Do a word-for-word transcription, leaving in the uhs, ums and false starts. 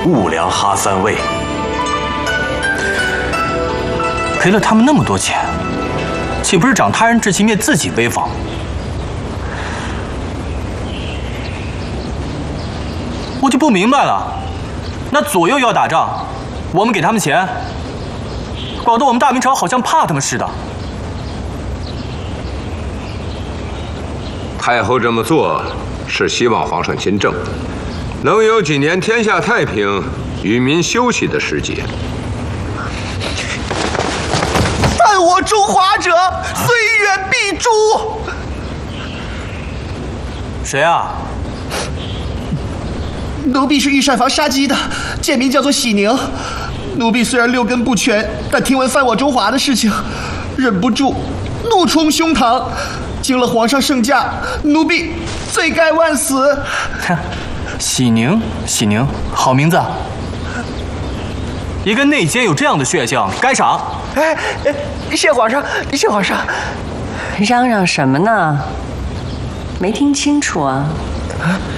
兀良哈三位，赔了他们那么多钱，岂不是长他人志气，灭自己威风？我就不明白了，那左右要打仗，我们给他们钱，搞得我们大明朝好像怕他们似的。 太后这么做，是希望皇上亲政，能有几年天下太平、与民休息的时节。 犯我中华者，虽远必诛。 谁啊？ 奴婢是御膳房杀鸡的，贱名叫做喜宁。奴婢虽然六根不全，但听闻犯我中华的事情，忍不住怒冲胸膛。经了皇上圣驾，奴婢罪该万死。 喜宁，喜宁，好名字。一个内奸有这样的血性，该赏。 哎哎，谢皇上，谢皇上。 嚷嚷什么呢？没听清楚啊？ 啊